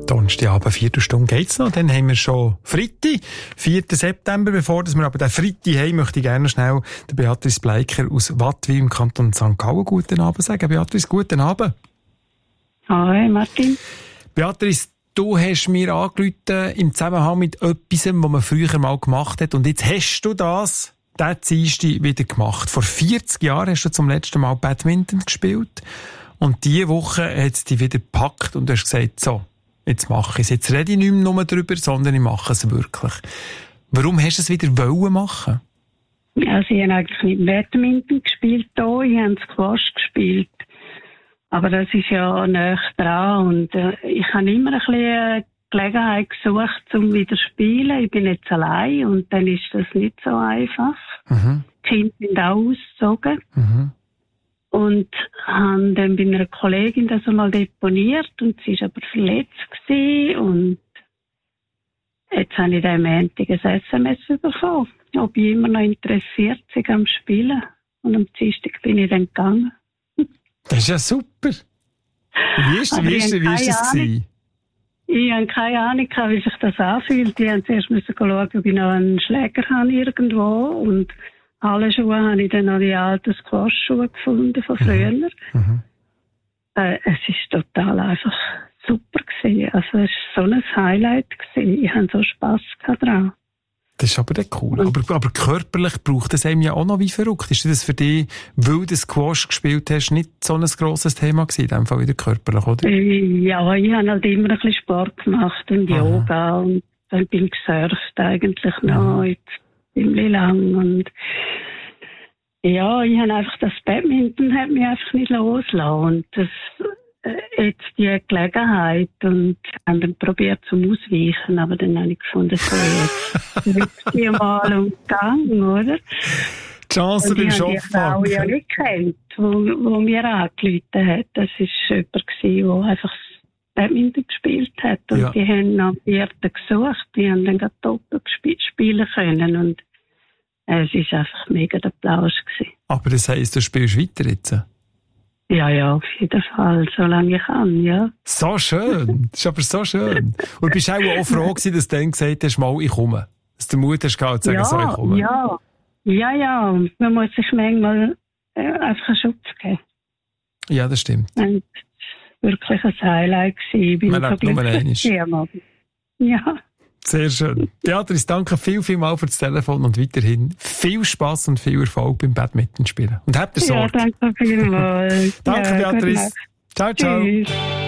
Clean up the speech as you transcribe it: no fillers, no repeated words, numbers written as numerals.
Donnerstagabend, 4 Stunde geht's noch. Dann haben wir schon Freitag, 4. September. Bevor wir aber den Freitag haben, möchte ich gerne schnell der Beatrice Bleiker aus Wattwil im Kanton St. Gallen guten Abend sagen. Beatrice, guten Abend. Hi, Martin. Beatrice, du hast mir angerufen im Zusammenhang mit etwas, was man früher mal gemacht hat. Und jetzt hast du das, diesen Dienstag wieder gemacht. Vor 40 Jahren hast du zum letzten Mal Badminton gespielt. Und diese Woche hat es dich wieder gepackt und du hast gesagt, so, jetzt mache ich es. Jetzt rede ich nicht mehr nur darüber, sondern ich mache es wirklich. Warum hast du es wieder machen? Also ich habe eigentlich nicht Badminton gespielt hier, ich habe Squash gespielt. Aber das ist ja näher dran und ich habe immer ein bisschen Gelegenheit gesucht, um wieder zu spielen. Ich bin jetzt allein und dann ist das nicht so einfach. Die Kinder sind auch ausgezogen. Und habe dann bei einer Kollegin das einmal deponiert und sie war aber verletzt gewesen. Und jetzt habe ich dann am Montag ein SMS bekommen, ob ich immer noch interessiert bin am Spielen. Und am Dienstag bin ich dann gegangen. Das ist ja super. Wie ist das gewesen? Ich habe keine Ahnung, wie sich das anfühlt. Ich musste zuerst schauen, ob ich noch einen Schläger habe irgendwo. Und alle Schuhe habe ich dann noch die alten Squash-Schuhe gefunden von früher. Es ist total einfach super gewesen. Also es war so ein Highlight gewesen. Ich hatte so Spass daran. Das ist aber cool. Aber körperlich braucht es einem ja auch noch wie verrückt. Ist das für dich, weil du Squash gespielt hast, nicht so ein grosses Thema gewesen, in dem Fall wieder körperlich, oder? Ja, ich habe halt immer ein bisschen Sport gemacht und Yoga und dann bin ich gesurft eigentlich noch jetzt ziemlich lang und ja, ich habe einfach das Badminton hat mich einfach nicht losgelassen und das jetzt die Gelegenheit und haben dann probiert zum Ausweichen, aber dann habe ich gefunden, so jetzt viermal umgegangen, oder? Die Chance beim Schopf. Ich habe die Frau ja nicht gekannt, wo mir angerufen hat. Das war jemand, der einfach Badminton gespielt hat und die haben nach Vierten gesucht, die haben dann gerade doppelt spielen können und es war einfach mega der Applaus gewesen. Aber das heisst, du spielst weiter jetzt? Ja, auf jeden Fall, solange ich kann, ja. So schön, das ist aber so schön. Und bist du auch froh gewesen, dass du dann gesagt hast, mal, ich komme? Dass du Mut hast gehabt, zu sagen, so, ich komme? Ja, man muss sich manchmal einfach einen Schutz geben. Ja, das stimmt. Und wirklich ein Highlight gewesen. Ich bin man lebt nur einmal. Ja. Sehr schön. Beatrice, danke viel für das Telefon und weiterhin viel Spass und viel Erfolg beim Badminton spielen. Und habt ihr Sorge. Ja, danke vielmals. Danke, Beatrice. Ciao. Tschüss.